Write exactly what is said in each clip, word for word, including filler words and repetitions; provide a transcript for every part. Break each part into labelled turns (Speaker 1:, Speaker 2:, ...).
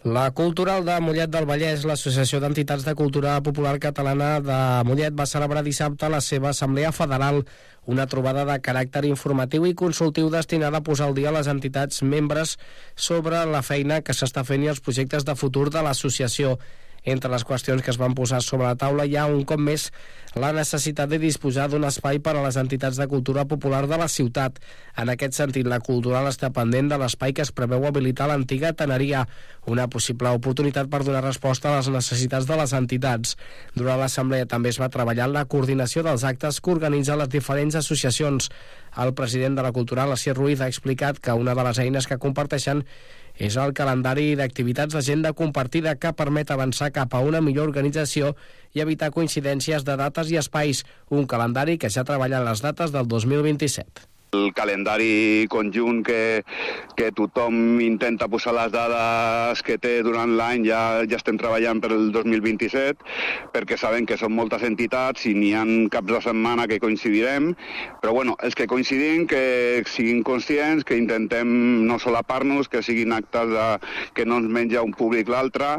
Speaker 1: La Cultural de Mollet del Vallès, l'Associació d'Entitats de Cultura Popular Catalana de Mollet, va celebrar dissabte la seva Assemblea Federal, una trobada de caràcter informatiu i consultiu destinada a posar al dia les entitats membres sobre la feina que s'està fent i els projectes de futur de l'associació. Entre les qüestions que es van posar sobre la taula hi ha, un cop més, la necessitat de disposar d'un espai per a les entitats de cultura popular de la ciutat. En aquest sentit, la Cultural està pendent de l'espai que es preveu habilitar a l'antiga Teneria, una possible oportunitat per donar resposta a les necessitats de les entitats. Durant l'assemblea també es va treballar en la coordinació dels actes que organitzen les diferents associacions. El president de la Cultural, Asier Ruiz, ha explicat que una de les eines que comparteixen és el calendari d'activitats d'agenda compartida que permet avançar cap a una millor organització i evitar coincidències de dates i espais, un calendari que ja treballa en les dates del dos mil vint-i-set.
Speaker 2: El calendari conjunt que, que tothom intenta posar les dades que té durant l'any, ja, ja estem treballant per el dos mil vint-i-set, perquè sabem que són moltes entitats i n'hi ha caps de setmana que coincidirem, però bueno, els que coincidim que siguin conscients, que intentem no solapar-nos, que siguin actes de, que no ens menja un públic l'altre,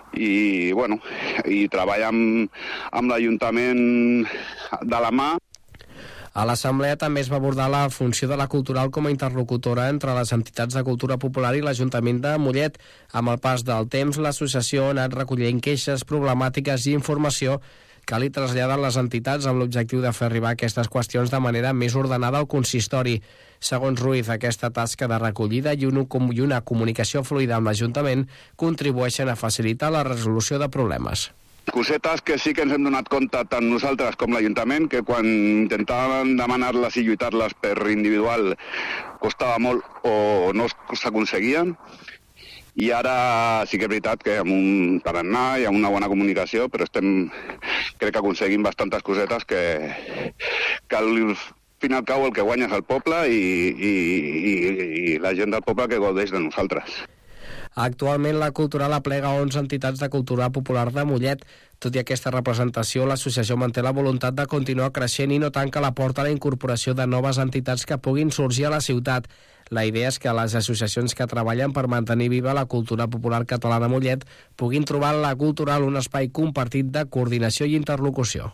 Speaker 2: i bueno, i treballar amb, amb l'Ajuntament de la mà.
Speaker 1: A l'Assemblea també es va abordar la funció de la Cultural com a interlocutora entre les entitats de cultura popular i l'Ajuntament de Mollet. Amb el pas del temps, l'associació ha anat recollint queixes, problemàtiques i informació que li traslladen les entitats amb l'objectiu de fer arribar aquestes qüestions de manera més ordenada al consistori. Segons Ruiz, aquesta tasca de recollida i una comunicació fluida amb l'Ajuntament contribueixen a facilitar la resolució de problemes.
Speaker 2: Cosetes que sí que ens hem donat compte tant nosaltres com l'Ajuntament, que quan intentàvem demanar-les i lluitar-les per individual costava molt o no s'aconseguien. I ara sí que és veritat que amb un tarannà i amb una bona comunicació, però estem, crec que aconseguim bastantes cosetes que, que al fin i al cabo el que guanya és el poble i, i, i, i la gent del poble que gaudeix de nosaltres.
Speaker 1: Actualment la Cultural aplega onze entitats de cultura popular de Mollet. Tot i aquesta representació, l'associació manté la voluntat de continuar creixent i no tanca la porta a la incorporació de noves entitats que puguin sorgir a la ciutat. La idea és que les associacions que treballen per mantenir viva la cultura popular catalana a Mollet puguin trobar en la Cultural un espai compartit de coordinació i interlocució.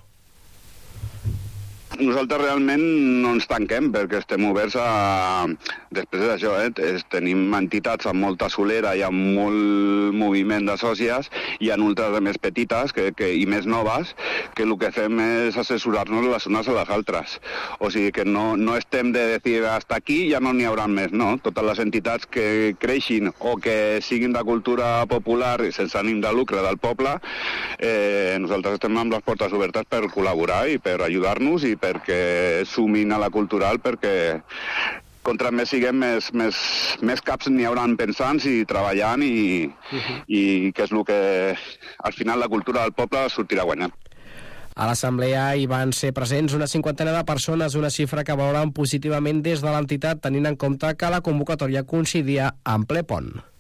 Speaker 2: Nosaltres realment no ens tanquem perquè estem oberts a... Després d'això, eh, tenim entitats amb molta solera i amb molt moviment de sòcies i en altres més petites que, que, i més noves, que el que fem és assessorar-nos les unes a les altres. O sigui que no, no estem de dir hasta aquí ja no n'hi haurà més, no? Totes les entitats que creixin o que siguin de cultura popular i sense ànim de lucre del poble, eh, nosaltres estem amb les portes obertes per col·laborar i per ajudar-nos i perquè sumin a la Cultural, perquè contra més siguem, més, més, més caps n'hi hauran pensant i treballant i, uh-huh. i que és el que al final la cultura del poble sortirà guanyant.
Speaker 1: A l'assemblea hi van ser presents una cinquantena de persones, una xifra que valoren positivament des de l'entitat, tenint en compte que la convocatòria coincidia en ple pont.